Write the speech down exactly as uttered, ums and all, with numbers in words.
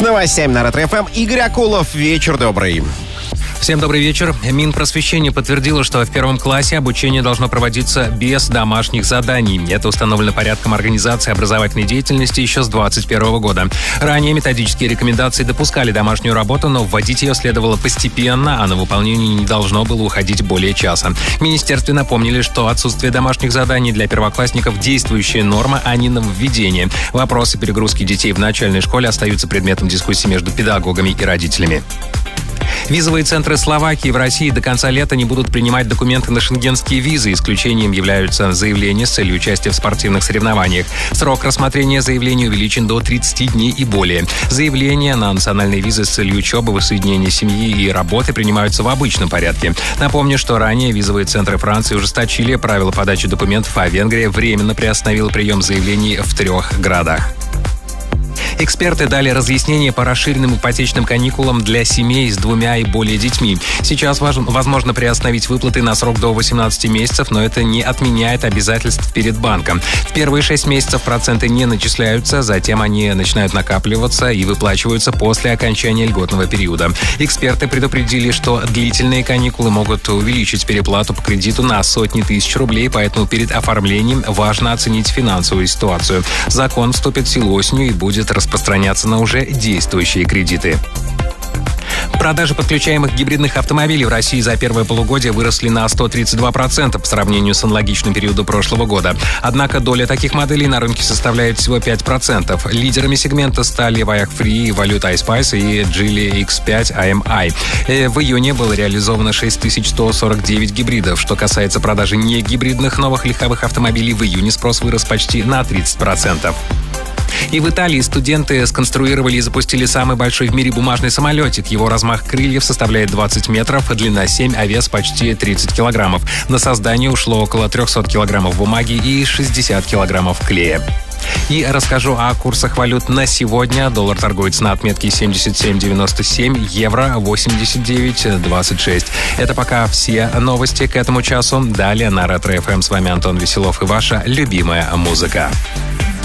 новостями на Ретро эф эм Игорь Акулов. Вечер добрый. Всем добрый вечер. Минпросвещение подтвердило, что в первом классе обучение должно проводиться без домашних заданий. Это установлено порядком организации образовательной деятельности еще с двадцать первого года. Ранее методические рекомендации допускали домашнюю работу, но вводить ее следовало постепенно, а на выполнение не должно было уходить более часа. В министерстве напомнили, что отсутствие домашних заданий для первоклассников – действующая норма, а не нововведение. Вопросы перегрузки детей в начальной школе остаются предметом дискуссии между педагогами и родителями. Визовые центры Словакии в России до конца лета не будут принимать документы на шенгенские визы. Исключением являются заявления с целью участия в спортивных соревнованиях. Срок рассмотрения заявлений увеличен до тридцати дней и более. Заявления на национальные визы с целью учебы, воссоединения семьи и работы принимаются в обычном порядке. Напомню, что ранее визовые центры Франции ужесточили правила подачи документов, а Венгрия временно приостановила прием заявлений в трех городах. Эксперты дали разъяснение по расширенным ипотечным каникулам для семей с двумя и более детьми. Сейчас возможно приостановить выплаты на срок до восемнадцати месяцев, но это не отменяет обязательств перед банком. В первые шесть месяцев проценты не начисляются, затем они начинают накапливаться и выплачиваются после окончания льготного периода. Эксперты предупредили, что длительные каникулы могут увеличить переплату по кредиту на сотни тысяч рублей, поэтому перед оформлением важно оценить финансовую ситуацию. Закон вступит в силу осенью и будет распространяться на уже действующие кредиты. Продажи подключаемых гибридных автомобилей в России за первое полугодие выросли на сто тридцать два процента по сравнению с аналогичным периодом прошлого года. Однако доля таких моделей на рынке составляет всего пять процентов. Лидерами сегмента стали Vayak Free, Volute iSpice и Geely икс пять эй эм ай. В июне было реализовано шесть тысяч сто сорок девять гибридов. Что касается продажи негибридных новых легковых автомобилей, в июне спрос вырос почти на тридцать процентов. И в Италии студенты сконструировали и запустили самый большой в мире бумажный самолетик. Его размах крыльев составляет двадцать метров, длина семь, а вес почти тридцать килограммов. На создание ушло около триста килограммов бумаги и шестьдесят килограммов клея. И расскажу о курсах валют на сегодня. Доллар торгуется на отметке семьдесят семь девяносто семь, евро восемьдесят девять двадцать шесть. Это пока все новости к этому часу. Далее на Ретро эф эм с вами Антон Веселов и ваша любимая музыка.